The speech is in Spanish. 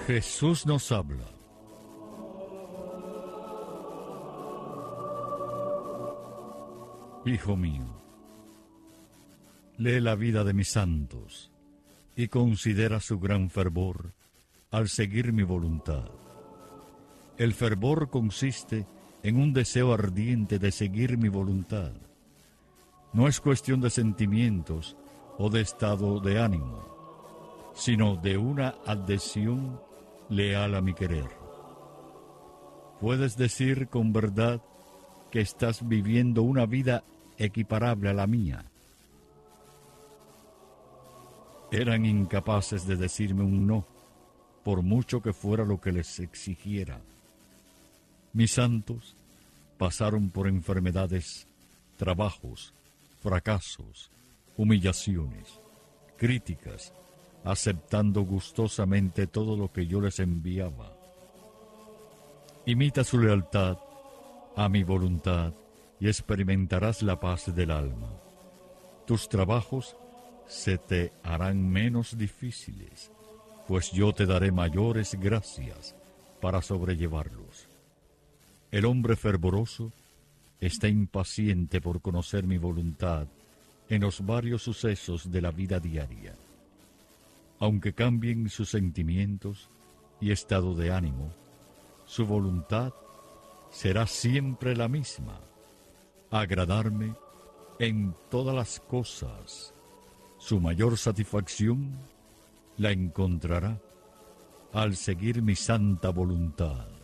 Jesús nos habla. Hijo mío, lee la vida de mis santos y considera su gran fervor al seguir mi voluntad. El fervor consiste en un deseo ardiente de seguir mi voluntad. No es cuestión de sentimientos o de estado de ánimo, sino de una adhesión leal a mi querer. Puedes decir con verdad que estás viviendo una vida equiparable a la mía. Eran incapaces de decirme un no, por mucho que fuera lo que les exigiera. Mis santos pasaron por enfermedades, trabajos, fracasos, humillaciones, críticas, aceptando gustosamente todo lo que yo les enviaba. Imita su lealtad a mi voluntad y experimentarás la paz del alma. Tus trabajos se te harán menos difíciles, pues yo te daré mayores gracias para sobrellevarlos. El hombre fervoroso está impaciente por conocer mi voluntad en los varios sucesos de la vida diaria. Aunque cambien sus sentimientos y estado de ánimo, su voluntad será siempre la misma: agradarme en todas las cosas. Su mayor satisfacción la encontrará al seguir mi santa voluntad.